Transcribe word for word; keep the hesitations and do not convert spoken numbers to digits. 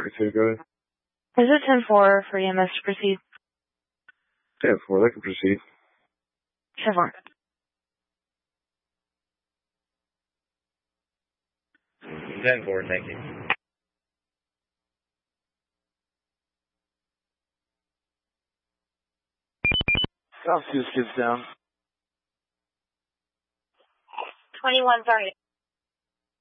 Parker two, go ahead. Is it ten four for E M S to proceed? ten four, they can proceed. ten four. ten four, thank you. South two skids down. twenty-one, sorry.